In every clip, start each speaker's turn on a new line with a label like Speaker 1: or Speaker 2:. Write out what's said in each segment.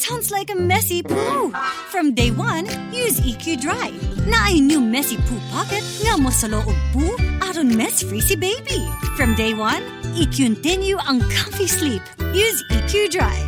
Speaker 1: sounds like a messy poo. From day one, use EQ Dry. Na ay new messy poo pocket nga mo sa loob poo aron mess-free si baby. From day one, i-continue ang comfy sleep. Use EQ Dry.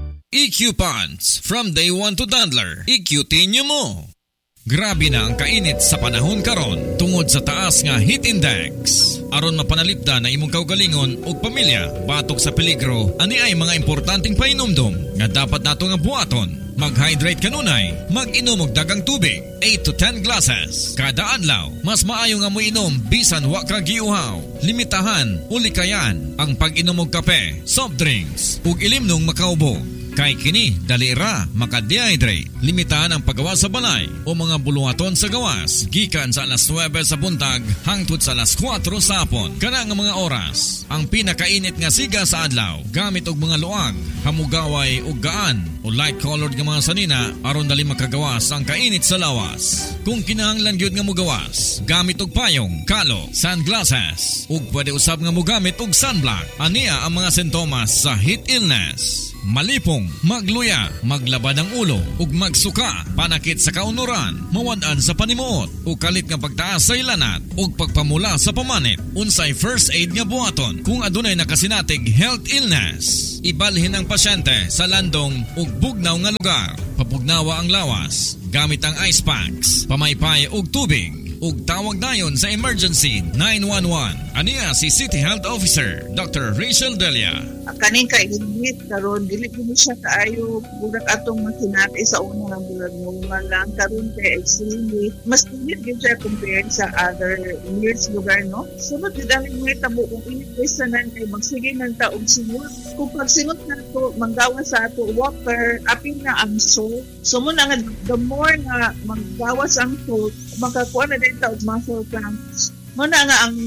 Speaker 2: EQ Pants. From day one to toddler, i-continue mo. Grabe na ang kainit sa panahon karon tungod sa taas nga heat index. Aron mapanalipda na imong kaugalingon ug pamilya batok sa peligro, ani ay mga importanteng painomdom nga dapat nato nga buhaton. Mag-hydrate kanunay, mag-inom og dagang tubig, 8 to 10 glasses kada adlaw. Mas maayo nga mo inom bisan wa ka giuhaw. Limitahan o likayan ang pag-inom og kape, soft drinks ug ilimnong makaubo. Kay kini, dali ra maka-dehydrate. Limitahan ang paggawa sa balay o mga buluhaton sa gawas. Gikan sa alas 9 sa buntag hangtod sa alas 4 sa hapon. Kana nga mga oras, ang pinakainit nga siga sa adlaw. Gamit og mga luag, hamugaway ug gaan o light-colored nga mga sanina aron dali makagawas ang kainit sa lawas. Kung kinahanglan gyud nga mugawas, gamit og payong, kalo, sunglasses ug pwede usab nga mugamit og sunblock. Ania ang mga sintomas sa heat illness. Malipong, magluya, maglabad ang ulo, ug magsuka, panakit sa kaunuran, mawad-an sa panimuot, ug kalit nga pagtaas sa ilanat, ug pagpamula sa pamanit. Unsay first aid nga buhaton kung adunay nakasinatig health illness. Ibalhin ang pasyente sa landong ug bugnaw nga lugar. Papugnawa ang lawas, gamit ang ice packs, pamaypay ug tubig. Ug tawag dayon sa emergency 911. Aniya si City Health Officer Dr. Rachel Delia.
Speaker 3: Kaning kainit karon dili mo siya kaayo budak atong makinati sa una nga bulag nga lang karon kay extremely mas init gyud siya compared sa other years lugar no. Sunod gid ang mga tabo kung init sa nan kay magsige nang taog singot. Kung pagsingot nato manggawa sa ato water apil na ang salt. So mo na nga the more nga manggawas ang salt makakuha na din taog muscle cramps. Muna nga ang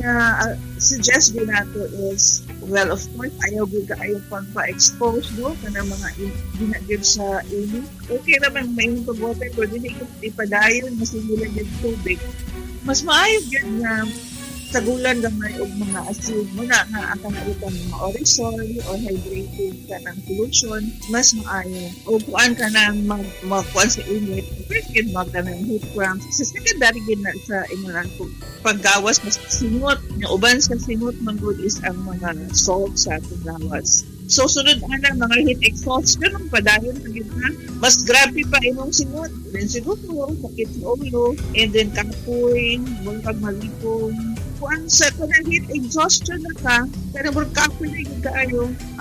Speaker 3: suggest din nato is, well, of course, ayaw pang pa-expose, no? Kanang mga ginagib sa init. Okay naman, may init water, pero hindi ko ipadayon, masimulan yung tubig. Mas maayo yun na sagulan gamay og mga acid muna nga ang kanaitan mga orisol or hydrated ka ng solution, mas maayo. O kuan ka ng magkuan sa init, first kid ka ng heat cramps. Sa secondary gid na sa imunan paggawas mas singot. Yung uban sa singot man good is ang mga salt sa atong lawas. So, sunod na mga heat exhaustion, ang padayon na yun na. Mas grabe pa imong singot. Then siguro, sakit sa ulo, and then kapoy, bulang malipong. Kung sa kanang heat exhaustion na ka, pero bulang kapoy na yun kaayo,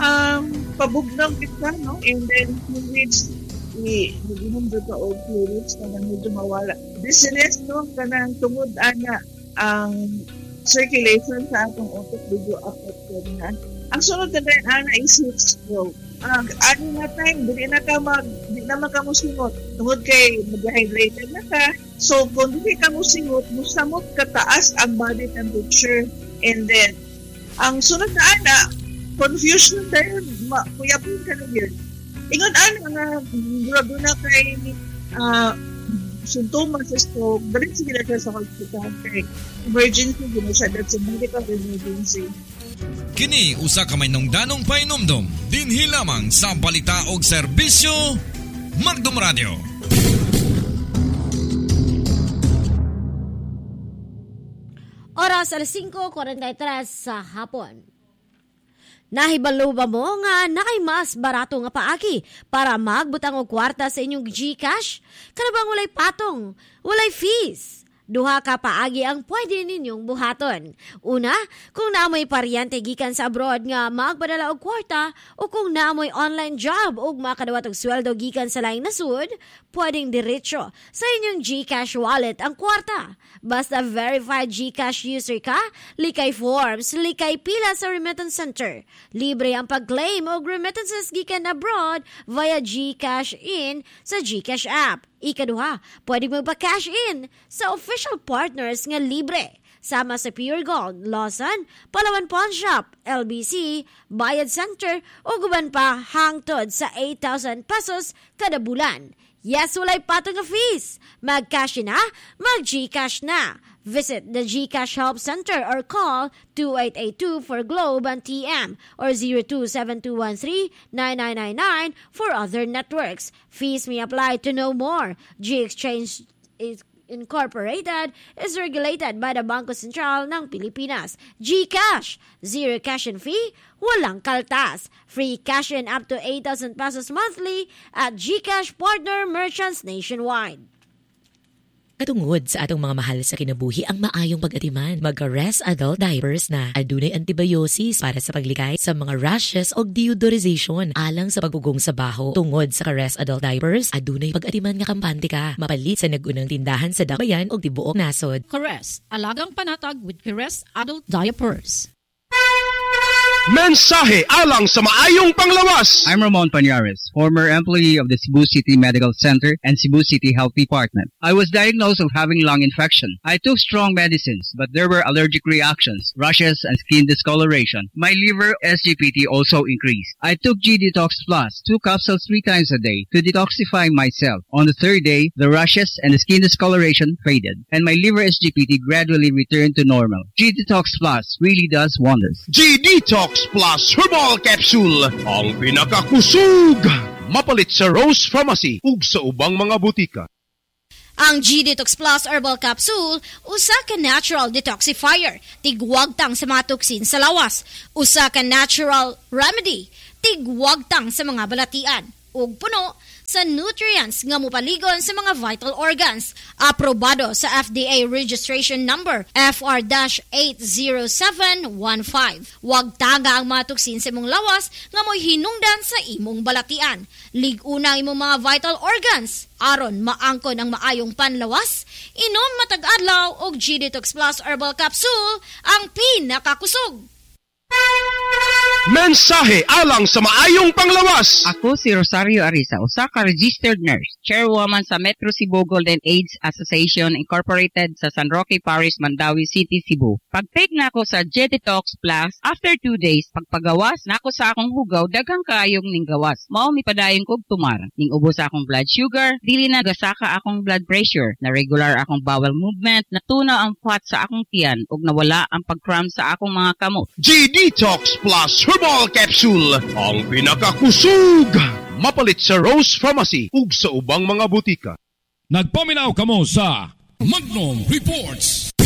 Speaker 3: pabugnaw kita, no? And then, fluids, nag-inom doon ka o fluids, kanang medyo mawala. Dizziness, no? Kanang tungod ana ang circulation sa atong utok, video affected na. Ang sunod na rin, ana, is heat stroke. Ano na time, di na ka musingot. Tungod kay mag-hydrated na ka. So, kung di ka musingot, musamot kataas ang body temperature. And then, ang sunod na ana, confusion dahil, kuyapin ka na yun. Ingon ana nga, grabe na kay sintomas sa stroke, dali sila ka sa hospital kay emergency, gina siya sa medical emergency.
Speaker 2: Kini usa ka may nungdanong painomdom dinhi lamang sa balita og serbisyo Magdum Radio.
Speaker 4: Oras alas 5:43 sa hapon. Nahibalo ba mo nga nakay mas barato nga paagi para magbutang og kwarta sa inyong GCash? Kanabang walay patong, walay fees. Duha ka paagi ang pwede ninyong buhaton. Una, kung naamoy paryante gikan sa abroad nga magpadala og kwarta o kung naamoy online job o makadawat og sweldo gikan sa laing nasud, pwedeng diretso sa inyong GCash wallet ang kwarta. Basta verified GCash user ka, likay forms, likay pila sa remittance center. Libre ang pag-claim og remittances gikan abroad via GCash in sa GCash app. Ikaduha, pwede magpa-cash in sa official partners nga libre. Sama sa Pure Gold, Lawson, Palawan Pawn Shop, LBC, Bayad Center o guban pa hangtod sa 8,000 pesos kada bulan. Yes, walay patong nga fees. Mag-cash na, mag-GCash na. Visit the GCash Help Center or call 2882 for Globe and TM or 0272139999 for other networks. Fees may apply. To know more. G-Exchange is Incorporated is regulated by the Bangko Sentral ng Pilipinas. GCash, zero cash in fee, walang kaltas. Free cash in up to 8,000 pesos monthly at GCash partner merchants nationwide.
Speaker 5: Katungod sa atong mga mahal sa kinabuhi ang maayong pag-atiman, mag-Rest Adult Diapers na adunay antibiosis para sa paglikay sa mga rashes o deodorization alang sa pagugong sa baho. Tungod sa Rest Adult Diapers, adunay pag-atiman nga kampante ka, mapalit sa nagunang tindahan sa dakbayan o tibuok nasod.
Speaker 6: Caress, alagang panatag with Caress Adult Diapers.
Speaker 7: Mensahe alang sa maayong panglawas.
Speaker 8: I'm Ramon Pañares, former employee of the Cebu City Medical Center and Cebu City Health Department. I was diagnosed of having lung infection. I took strong medicines, but there were allergic reactions, rashes, and skin discoloration. My liver SGPT also increased. I took G-Detox Plus, 2 capsules 3 times a day to detoxify myself. On the third day, the rashes and the skin discoloration faded, and my liver SGPT gradually returned to normal. G-Detox Plus really does wonders.
Speaker 7: G-Detox Plus Herbal Capsule, ang pinakakusog. Mapalit sa Rose Pharmacy ug sa ubang mga butika.
Speaker 6: Ang G-Detox Plus Herbal Capsule, usa ka natural detoxifier, tigwagtang sa mga toksin sa lawas. Usa ka natural remedy, tigwagtang sa mga balatian. Ug puno sa nutrients nga mopaligon sa mga vital organs. Aprobado sa FDA registration number FR-80715. Huwag taga ang mga tuksin sa imong lawas nga mo'y hinungdan sa imong balatian. Lig-una ang imong mga vital organs. Aron maangkon ang maayong panlawas, inom matag adlaw og G-Detox Plus Herbal Capsule ang pinakakusog.
Speaker 7: Mensahe alang sa maayong panglawas.
Speaker 9: Ako si Rosario Arisa, usa ka registered nurse, chairwoman sa Metro Cebu Golden AIDS Association Incorporated sa San Roque Parish, Mandawi City, Cebu. Pag-take na ako sa G-Detox Plus, after 2 days, pagpagawas na ako sa akong hugaw, daghang kaayong ning gawas. Mao mi padayon kog tumar. Ning ubos akong blood sugar, dili na gasaka akong blood pressure, na regular akong bowel movement, natunaw ang fat sa akong tiyan, ug nawala ang pag-cramp sa akong mga kamot.
Speaker 7: G-Detox Plus Herbal Capsule, ang pinakakusog. Mapalit sa Rose Pharmacy ug sa ubang mga butika.
Speaker 10: Nagpaminaw kamo sa Magnum Reports.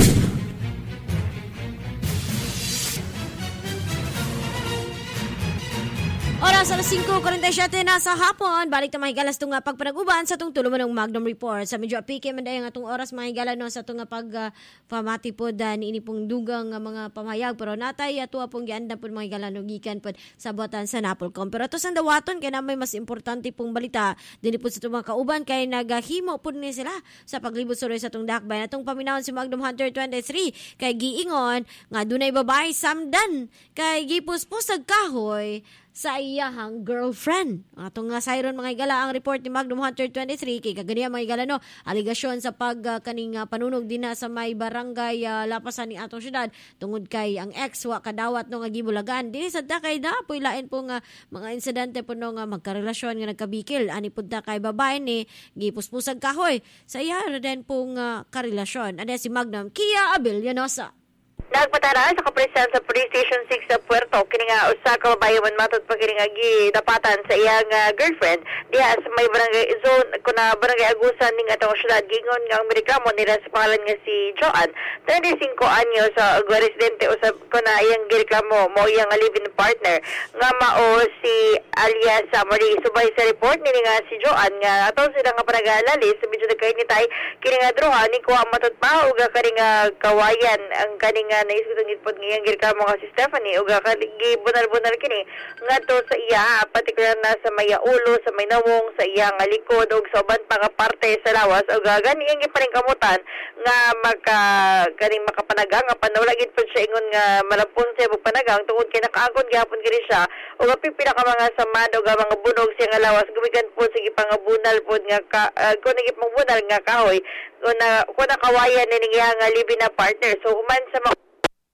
Speaker 4: Oras alas 5:47 na sa hapon. Balik ta mahigalas itong pagpanaguban sa itong tuluman ng Magnum Report. Sa medyo apike man dahil nga itong oras mahigala no, sa itong pagpamati po ni ini pong dugang mga pamahayag. Pero natay ato pong gianda po mahigala no, gikan po sa buhatan sa Napolcom. Pero ito sa dawaton kaya na may mas importante pong balita. Dini po sa itong mga kauban kaya naghimo po ni sila sa paglibot suroy sa itong dakbay. Itong paminahon si Magnum Hunter 23 kay giingon nga dunay babae samdan kay gipuspusag kahoy sa iyahang girlfriend. Atong nga sayron mga igala ang report ni Magnum Hunter 23 kay kaganiya mga igala no, aligasyon sa kaning panunog din na sa may barangay Lapasan ni atong syudad tungod kay ang ex wa kadawat no nga gibulagan. Dili sadta kay na poy lain po nga mga insidente po no nga magkarelasyon nga nagkabikil ani pud ta kay babae ni gipuspusag kahoy sa iya din pong karelasyon. Ade si Magnum Kia Abellanosa.
Speaker 11: Nagpatara sa kapresan sa Police Station 6 sa Puerto, kini nga usa ka babae man matod pa kini nga gidapatan sa iyang girlfriend diha sa may barangay zone kuna barangay Agusan ning atong syudad. Gingon nga ang reklamo nila sa pangalan nga si Joan, 35 anyo sa residente usab kuna iyang gireklamo mo iyang live-in partner nga mao si alias Marie. Subay sa report nini nga si Joan nga ato sila nga panag-alali sa medyo nagkainitay kini nga droha ni kuha matod pa ug kani nga kawayan ang kani nga naisutong itpod ngayang girkamo nga si Stephanie ug gibunal-bunal kini ngadto sa iya partikular na sa may ulo, sa may nawong, sa iyang likod ug sa uban pa nga parte sa lawas ug gani ang gipaningkamutan nga makapanagang nga panawala gid pud siya ingon nga malapon siya og panagang tungod kay nakaangkon gyapon kini siya ug pipila ka mga samad ug mga bunog siya nga lawas gumikan po sige pangabunal pod nga kun nagipangbunal nga kahoy kun kawayan ni nga libi na partner. So human sa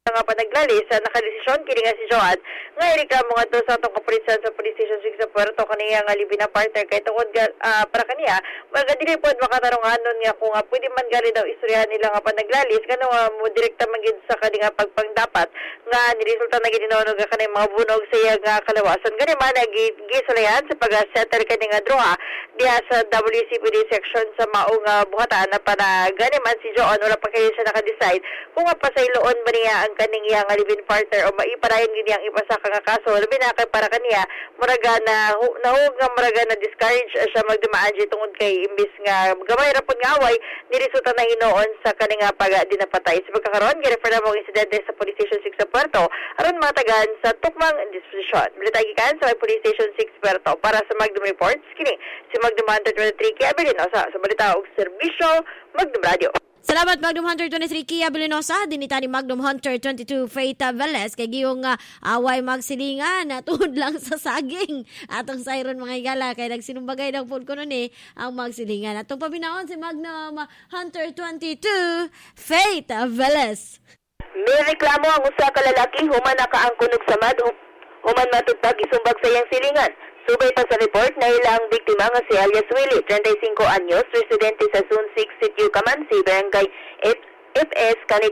Speaker 11: nga panaglalis nakadesisyon kini nga si Joan nga ireklamo nga to sa atong kapulisan sa Police Station 6 sa Puerto kaniya nga libi na partner kay tungod para kaniya mga dili pod makatarunganon nga kung pwede man gali daw istoryahan nila nga panaglalis kano mo direkta man gid sa kani nga pagpangdapat nga niresulta na gid nga kanay mga bunog sa iya nga kalawasan gani man gisulayan sa pag-settle kani nga droha diha sa WCPD section sa maong buhatan na para gani man si Joan wala pa kayo siya naka-decide kung pasayloon ba niya ang kaning iya nga living partner o maiparayon gini ang ipasaka nga kaso labi na kay para kaniya muraga na nahug nga muraga na discourage siya magdumaan tungod kay imbis nga gamay ra pud nga away niresulta na hinoon sa kaning dinapatay sa pagkakaroon girefer na mong insidente sa Police Station 6 sa Puerto aron matagan sa tukmang disposisyon balita gikan sa Police Station 6 Puerto para sa Magdum Reports kini si Magdum Hunter 23 Kia Bilinosa sa balita og serbisyo Magdum Radio.
Speaker 4: Salamat Magnum Hunter 23 Kia Bilinosa, dinita ni Magnum Hunter 22 Faith Velez kay giyong away magsilingan tuod lang sa saging atong siren mga igala kay nagsinumbagay daw pud kuno ni ang magsilingan. Atong pabinaon si Magnum Hunter 22 Faith Velez.
Speaker 11: May reklamo ang usa ka lalaki human nakaangkon og samad human matutag isumbag sa iyang silingan. Subay pa sa report na ilang biktima nga si alias Willie, 35 anyos, residente sa Zone 6, Sitio Camansi, Barangay FS,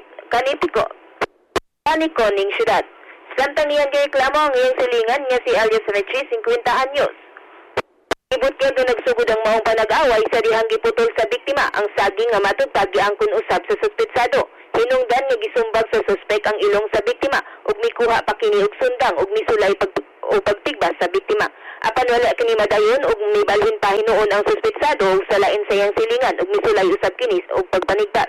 Speaker 11: Caniconing, Syudad. Samtang iyan kay reklamo ang iyang silingan nga si alias Richie, 50 anyos. Ibut kaya nagsugod ang maong panag-away sa dihang giputol sa biktima ang saging nga matutag giangkon usab sa suspetsado. Hinungdan nga gisumbag sa suspek ang ilong sa biktima ug mikuha pa kini og sundang ug misulay pagtigba sa biktima. Apan wala kini madayon ug mibalhin pa hinuon ang suspetsado ug salain sa iyang silingan ug misulay usab kini og pagpanigdas.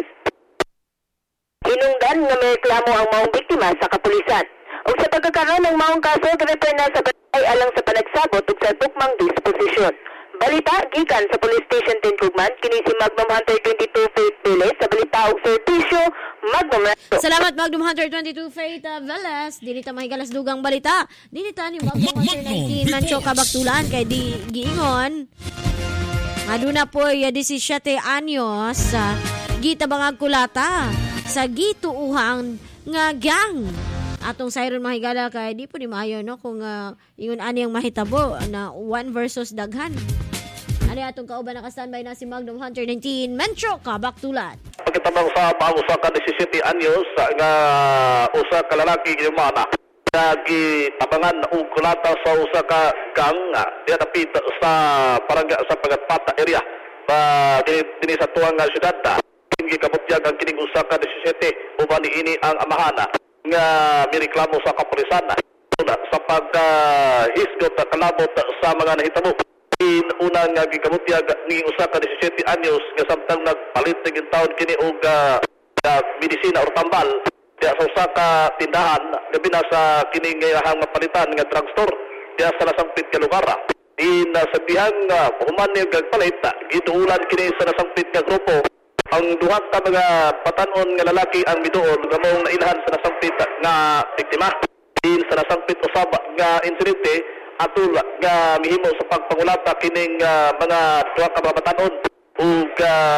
Speaker 11: Hinungdan nga may reklamo ang maong biktima sa kapulisan. Ug sa pagkakaroon ng maong kaso girefer na sa barangay alang sa panagsabot ug sa tukmang disposisyon. Balita gikan sa Police Station 10 Tugman kini si Magnum Hunter 22 Faith Velez sa balita ug serbisyo Magnum Radio.
Speaker 4: Salamat Magnum Hunter 22 Faith Velez. Dinita mahigalas dugang balita. Dinita ni Magnum Hunter 19 Mancho Kabaktulan kay di giingon. Aduna po 17 anyos gitabang kulata sa gituuhang nga gang. Atong siren mahigala kay di po ni maayo no kung ingon ani ang mahitabo na 1 versus daghan. Ani atong kauban naka-standby na si Magnum Hunter 19 Mentro Kabaktulan.
Speaker 12: Pagkitabang sa usa ka 17 anyos nga usa ka lalaki gimana nagitabangan og kulata sa usa ka gang diya dapit sa barangay sa Pagatpata area dinhi sa tuwang syudad gikabutyag ang kining usa ka 17 uban ini ang amahana nga mireklamo sa kapulisan sa paghisgot kalabot sa mga nahitabo. Unang gikabutyag ni usa ka 17 anyos nga samtang nagpalit ng taon kini og medisina or tambal diya sa usa ka tindahan gabi na sa kining hang mapalitan nga drugstore diya sa nasangpit nga lugar. Sa dihang human ni gagpalit giduulan kini sa nasangpit nga grupo ang duha ka mga patanon nga lalaki ang miduol nga maong nailhan sa nasangpit nga biktima. Sa nasangpit usab nga insidente atul nga mihimo sa pagpangulata kining mga duha ka mga patanon ug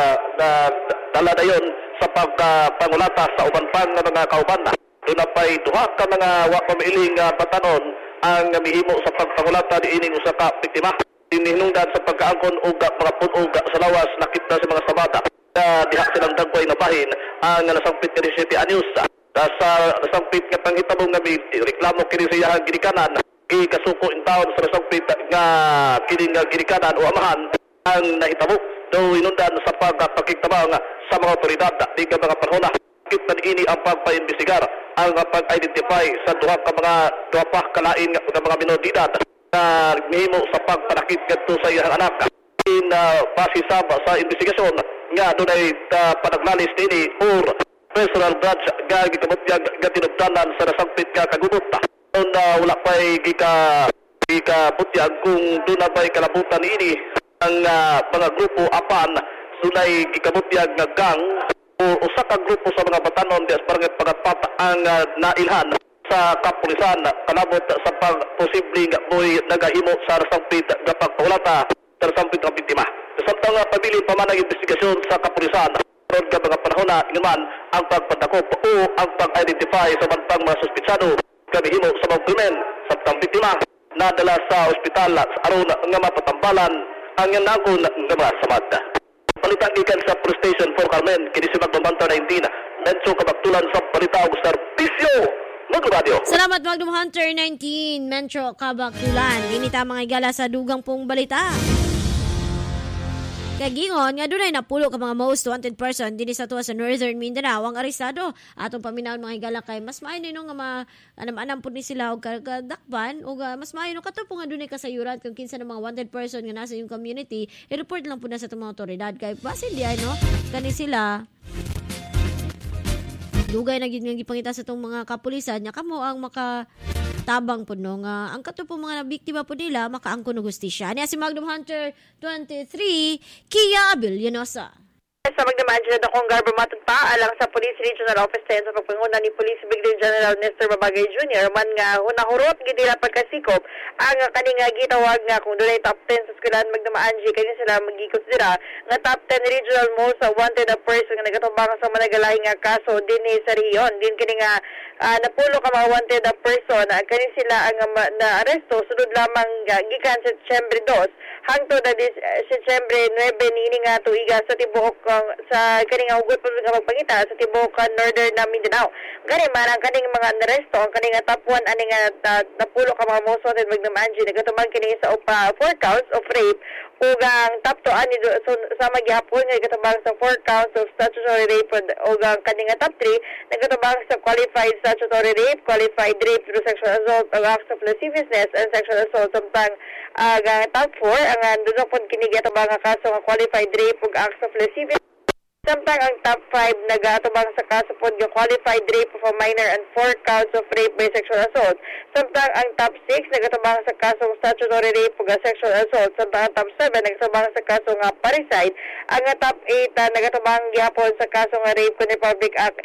Speaker 12: dala dayon sa pagpangulata sa uban pang nga mga kauban. Doon pa'y duha ka mga pamiling patanon ang mihimo sa pagpangulata diining usa ka biktima. Hinungdan sa pagkaangkon og mga punog sa lawas nakita sa mga sabata diha silang dagway na bahin ang nasangpit nga 17 anyos sa nasangpit nga panghitabong nga reklamo kini sa iyang ginikanan gikasuko in taon sa nasangpit nga kini nga ginikanan o amahan ang nahitabo daw inundan sa pagpakigtabang sa mga otoridad di ka mga panahon kita ini ang pagpaimbestigar ang pag-identify sa duha pa kalain nga mga minoridad na mihimo sa pagpanakit kadto sa iyang anak base sa investigasyon nga dunay panaglalis ini or personal branch nga gikabutyag nga tinubdanan sa nasangpit nga kagubot. Wala pa'y gikabutyag kung doon na ba'y kalabutan ini ang mga grupo apan dunay gikabutyag nga gang o usa ka grupo sa mga batanon di barangay Pagatpat ang nailhan sa kapulisan kalabot sa pagposibleng boy nagahimo sa nasangpit nga pagpangulata sa nasangpit nga biktima. Samtang pabilin pa man ang investigasyon sa kapulisan karon ka mga panahon na ngaman ang pagpadakop o ang pag-identify sa bantang mga suspitsado kabihimo sa mga krimen sa biktima na dala sa ospital aron nga mapatambalan ang nako nga mga samad. Palitan gikan sa Police Station 4 Carmen kini si Magdum Hunter 19 medyo kabaktulan sa balita ug serbisyo Magdum Radio.
Speaker 4: Salamat Magdum Hunter 19 Metro Kabaktulan. Dinita mga igala sa dugang pong balita. Kagingon nga dunay napulo ka mga most wanted person dinhi sa tuwa sa Northern Mindanao ang arestado. Atong paminaw mga igala kay mas maayo nino nga anam-anam pud ni sila og kadakpan ug mas maayo no kato po nga dunay kasayuran kung kinsa ng mga wanted person nga nasa yung community i-report lang pud na sa mga otoridad kay basin di ay no kani sila dugay na gid nga gipangita sa tong mga kapulisan nya kamo ang tabang po no nga ang kato po mga biktima po nila makaangkon og hustisya. Niya si Magdum Hunter 23 Kia Abilionosa.
Speaker 11: Sa magdamandyan na akong garbo matod pa alang sa Police Regional Office sa pagpanguna ni Police Brigadier General Nestor Babagay Jr. man nga hunahurot gidila pagkasikop ang kaninga gitawag nga kung dunay top 10 sa eskwelahan magdamaanji kanya sila magikonsidera nga top 10 regional most wanted a person nga nagatubang sa managalahi nga kaso dinhi sa rehiyon din kini nga napulo ka mga wanted a person kani sila ang na-aresto sunod lamang gikan sa Setyembre 2 hangtod na Setyembre 9 niini nga tuiga sa tibuok sa kaning hugot pa nga magpangita sa tibuok Northern na Mindanao. Gani man ang kaning mga naresto ang kaning top 1 ani nga napulo ka mga most wanted magdamaanji nagatubang kini sa 4 counts of rape ug ang top 2 ani sa magyapon nga nagatubang sa 4 counts of statutory rape ug ang kaning top 3 nagatubang sa qualified statutory rape, qualified rape through sexual assault ug acts of lasciviousness and sexual assault samtang top 4 ang doon po kinigatubang nga kaso nga qualified rape ug acts of lasciviousness samtang ang top 5 nagatubang sa kaso po nga qualified rape of a minor and 4 counts of rape by sexual assault samtang ang top 6 nagatubang sa kasong statutory rape ug sexual assault samtang ang top 7 nagatubang sa kaso nga parricide ang top 8 nagatubang gihapon sa kaso nga Rape con Republic Act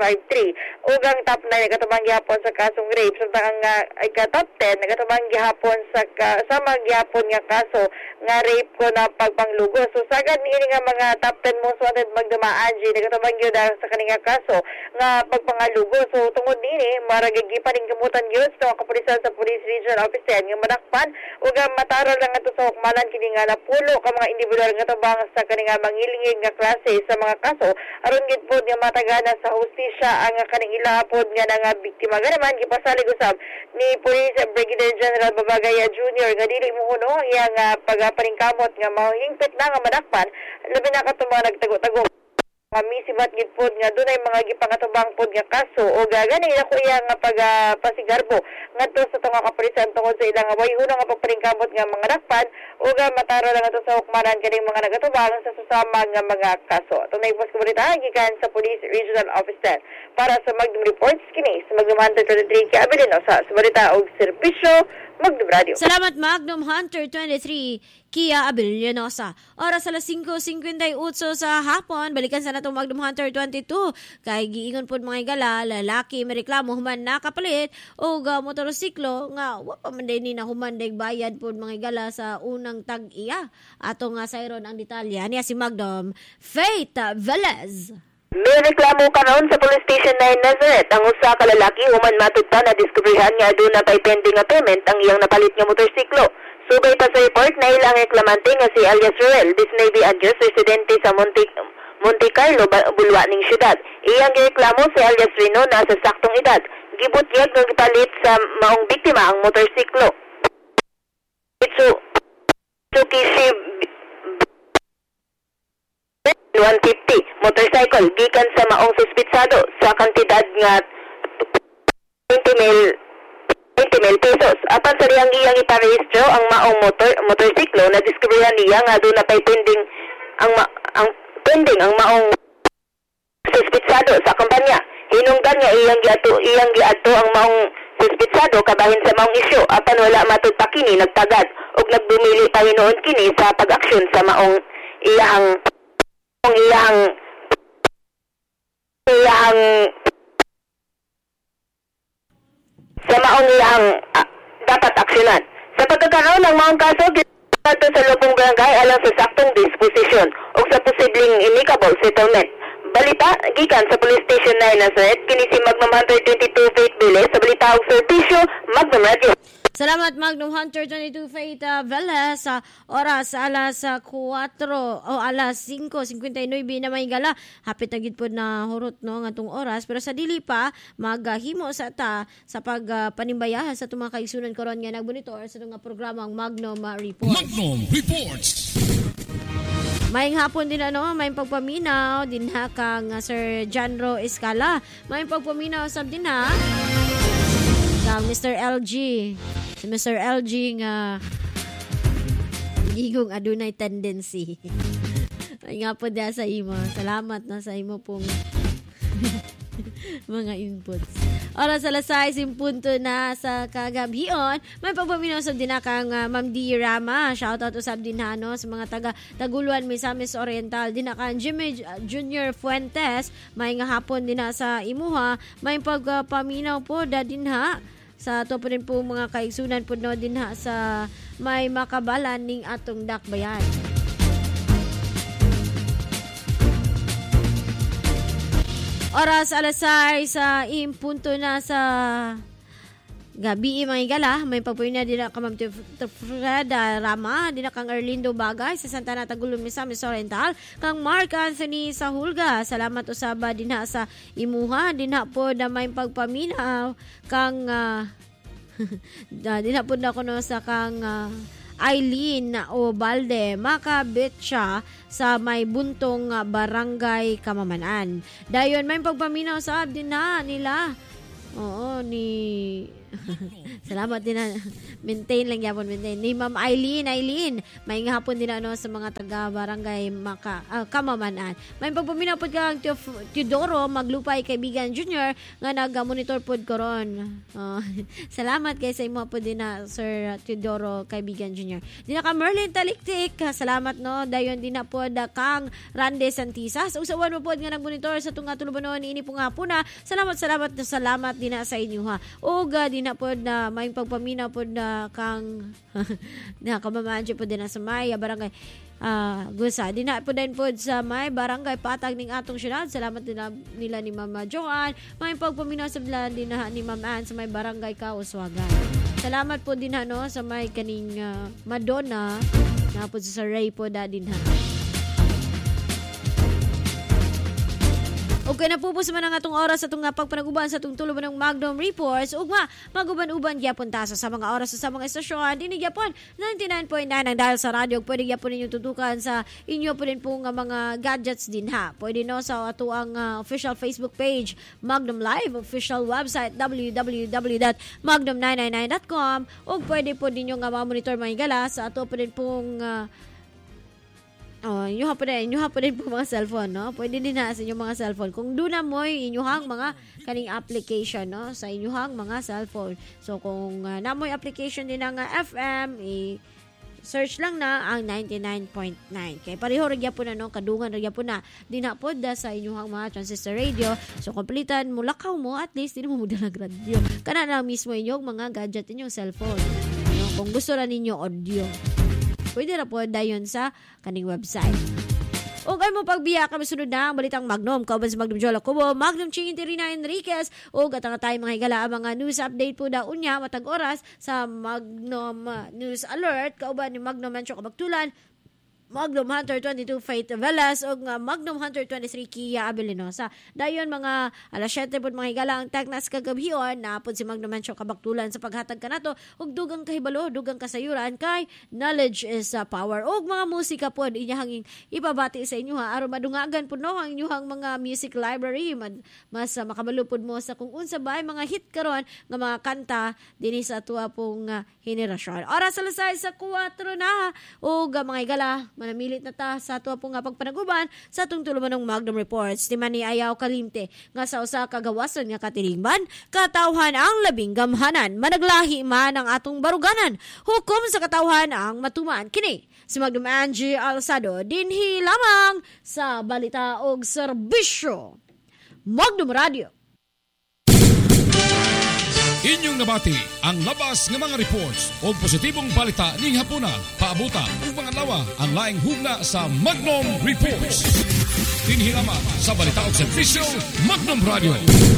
Speaker 11: 8353 ug ang top 9 nagatubang gihapon sa kasong rape samtang ang top 10 nagatubang gihapon sa sama gihapon nga kaso nga rape ko na pagpanglugo. So sagad niini nga mga top 10 most wanted magdamaanji nagatubang gyud sa kaninga kaso nga pagpangalugo. So tungod niini maragigi pa ning gamutan gyud sa kapulisan sa Police Regional Office nga madakpan ug mataral lang ato sa hukmanan kini nga napulo ka mga individual nga tabang sa kaninga mangilingig nga klase sa mga kaso aron gid pod nga matagana sa hustisya ang kaning ila pod nga nga biktima. Gani man gipasalig usab ni Police Brigadier General Babagay Jr. nga dili mohuno iyang pagapaningkamot nga mahingpit na nga madakpan labi na katong mga nagtago-tago kami sibat gid pod nga dunay mga gipangatubang pod nga kaso o gani ako iya nga pagpasigarbo ngadto sa tunga kapulisan tungod sa ilang way uno nga pagpaningkamot nga mga dakpan o mataro lang ato sa hukmanan kaning mga nagatubang sa susama nga mga kaso. Tunay pos kubalita gikan sa Police Regional Office 10 para sa Magdum Reports kini sa Magdum Hunter 23 Kia Abilionosa sa balita og serbisyo Magdum Radio.
Speaker 4: Salamat Magdum Hunter 23 Kia Abilionosa. Oras alas 5:58 sa hapon. Balikan sa natong Magdum Hunter 22. Kay giingon pod mga igala, lalaki may reklamo human nakapalit o motorsiklo nga wa pa man ni na human day bayad pod mga igala sa unang tag-iya. Ato nga sayron ang detalya niya si Magdum Faith Velez.
Speaker 11: May reklamo karon sa Police Station 9 Nazareth ang usa ka lalaki human matud pa na diskubrihan nga aduna pay pending nga payment ang iyang napalit nga motorsiklo. Subay pa sa report na ilang reklamante nga si alias Ruel, 19 anyos, residente sa Monte Carlo, Bulwa ning syudad. Iyang gireklamo si alias Rino na sa saktong edad. Gibutyag nga gipalit sa maong biktima ang motorsiklo. Mitsubishi 150 motorcycle gikan sa maong suspitsado sa kantidad nga 20 mil pesos. Apan sa iyang iparehistro ang maong motorsiklo na diskubrihan niya nga doon na pay pending ang maong suspitsado sa kumpanya. Hinungdan nga iyang giadto ang maong suspitsado kabahin sa maong isyu apan wala matud pa kini nagtagad ug nagbumili pa hinuon kini sa pag-aksyon sa maong iyang dapat aksyonan. Sa pagkakaroon ng maong kaso, ginato sa lupong barangay alang sa saktong disposisyon o sa posibleng amicable settlement. balita gikan sa Police Station 9 Nazareth kini si Magnum Hunter 22 Faith Vélez sa balita og serbisyo Magnum Radio.
Speaker 4: Salamat Magnum Hunter 22 Faith Vélez sa oras alas 4 o alas 5:59 na may gala. Hapit na gid pod na hurot no ngatong oras pero sa dili pa maghimo sa ta sa pagpanimbayahan sa itong mga kaigsunan karon nga nagbonitor sa itong programang Magnum Reports.
Speaker 10: Magnum Reports.
Speaker 4: Maayong hapon din may pagpaminaw din ha kang Sir Janro Escala. Maayong pagpaminaw sab din ha kang Mr. LG. Si Mr. LG nga gigong adunay tendency. Ay nga po sa imo. Salamat na sa imo pong mga inputs. Oras alas 6:00 na sa kagabion. May pagpaminaw sa dinakang Ma'am D. Rama. Shoutout usab din sa mga taga Taguluan, Misamis Oriental. Dinakang Jimmy Junior Fuentes. May nga hapon din sa imuha. May pagpaminaw po din sa to po rin po mga kaigsunan po din sa may makabalan ning atong dakbayan. Oras alas 6:00 na sa gabi mga igala. May pagpunin na din ka Ma'am Fred Rama, din kang Erlindo Bagay sa Santa Ana Tagulong Misamis Oriental, kang Mark Anthony sa Hulga. Salamat usaba din sa imuha, din po na may pagpaminaw kang din po na kuno sa kang Eileen Obalde, Makabetsa sa may buntong barangay Kamamanan. Dayon may pagpaminaw sa din nila. Oo, salamat din maintain lang yapon ni Ma'am Eileen. May nga hapon din sa mga taga barangay Kamamanan. May pagpaminaw pod kang Teodoro Maglupay Kaibigan Junior nga nag-monitor pod koron. Salamat kay sa imo pod din Sir Teodoro Kaibigan Junior. Dina ka Merlin Taliktik. Salamat dayon din pod kang Rande Santisas. Usawan mo pod nga nag-monitor sa tunga tulubanon ini po nga puna. Salamat din sa inyo ha. Og din pod na may pagpaminaw pod na kang kamamaadyo po din sa may barangay Gusa. Di na po din po sa may barangay Patag ning atong syudad. Salamat din nila ni Mama Joan. May pagpaminaw sa din ni Ma'am Ann sa may barangay Kauswagan. Salamat po din sa may kaning Madonna na po sa Ray po din Okay na po sa manang atong oras atong pagpanaguban sa atong tuloban ng Magnum Reports. Ugma, maguban-uban gyapon ta sa mga oras sa mga estasyon. Dinig gyapon 99.9 ang dahil sa radyo. Pwede gyapon ninyo tutukan sa inyo po din po nga mga gadgets din ha. Pwede sa ato ang official Facebook page Magnum Live, official website www.magnum999.com o pwede po ninyo nga ma-monitor mga igala sa ato po din pong inyuha po din po mga cellphone, no? Pwede din sa inyong mga cellphone. Kung doon na mo inyuhang mga kaning application, no? Sa inyuhang mga cellphone. So, kung namoy application din ng FM, search lang na ang 99.9. Kaya pareho rigya po na, no? Kadungan rigya po na. Di na po sa inyuhang mga transistor radio. So, kompletan mo, lakaw mo, at least, di mo dalag radio. Kana na mismo inyong mga gadget inyong cellphone. No? Kung gusto na ninyo audio. Pwede na po dayon sa kaning website. O ay mo pagbiya kami sunod na ang balitang Magnum. Kauban sa Magnum Jola Kubo, Magnum Ching Terina Enriquez. O gatang tayo mga higala ang mga news update po daw unya matag oras sa Magnum News Alert. Kauban ni Magnum Mancho Kabaktulan, Magnum Hunter 22 Faith Vélez o Magnum Hunter 23 Kia Abilinosa. Dayon mga alas 7 po mga higala ang teknas kagabion na po si Magnum Mancho Kabaktulan sa paghatag kanato og dugang kahibalo, dugang kasayuran kay knowledge is power. Og mga musika po inyahang ipabati sa inyo ha aron madungagan po no ang inyong mga music library mas makabalo pud mo sa kung unsa ba mga hit karon nga mga kanta dinhi sa atua pong henerasyon. Oras alas 6:04 na og mga higala manamilit na ta sa ato pong pagpanaguban sa atong tuluban ng Magnum Reports. Di man ni ayaw kalimte nga sa usa ka gawason nga katilingban, katawhan ang labing gamhanan, managlahi man ang atong baruganan. Hukom sa katawhan ang matuman. Kini si Magnum Angie Alsado dinhi lamang sa balita og serbisyo. Magnum Radio.
Speaker 10: Inyong nabati ang labas ng mga reports o positibong balita ning hapuna paabuta ug mga lawa ang laing hugna sa Magnum Reports. Tinhiraman sa balita o serbisyo Magnum Radio.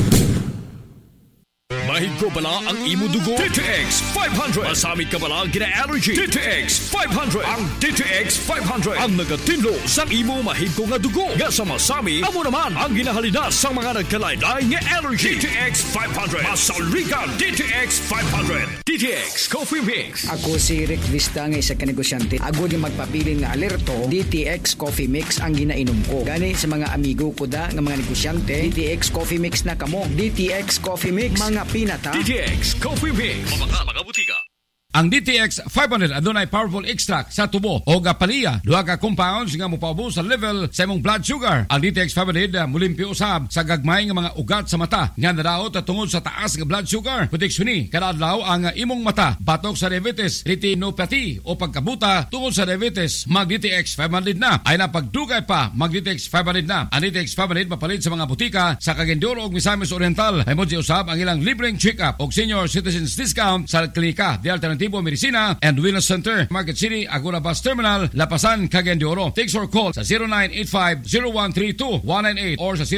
Speaker 13: Mahigko bala ang imo dugo? DTX 500. Masamit ka bala gina-allergy? DTX 500. Ang DTX 500 ang nagatinlo sa imo mahigko nga dugo. Nga sa masami, amo naman ang ginahalina sa mga nagkalaylay nga allergy. DTX 500. Masaligan DTX 500. DTX Coffee Mix.
Speaker 14: Ako si Rick Vista nga isa ka negosyante. Ako di magpapili nga alerto. DTX Coffee Mix ang ginainom ko. Gani sa mga amigo ko da nga mga negosyante, DTX Coffee Mix na kamo. DTX Coffee Mix. Mga pinata.
Speaker 13: DTX Coffee Mix. Mga butika.
Speaker 10: Ang DTX 500 adunay powerful extract sa tubo o gapaliya. Duha ka compounds nga mopaubos sa level sa imong blood sugar. Ang DTX 500 mulimpi usab sa gagmay nga mga ugat sa mata nga nadaot tungod sa taas nga blood sugar. Proteksyon ni kada adlaw ang imong mata batok sa diabetes, retinopathy o pagkabuta tungod sa diabetes. Mag DTX 500 na. Ay na pagdugay pa mag DTX 500 na. Ang DTX 500 mapalit sa mga butika sa Cagayan ug Misamis Oriental. Ay mo usab ang ilang libreng check-up o senior citizens discount sa klinika di Alternative Medicina and Wellness Center, Market City, Agora Bus Terminal, Lapasan, Cagayan de Oro. Text or call sa 0985-0132-198 or sa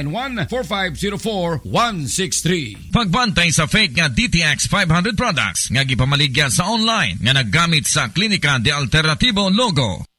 Speaker 10: 0991-4504-163.
Speaker 2: Pagbantay sa fake nga DTX 500 products nga gipamaligya sa online nga naggamit sa Klinika de Alternativo logo.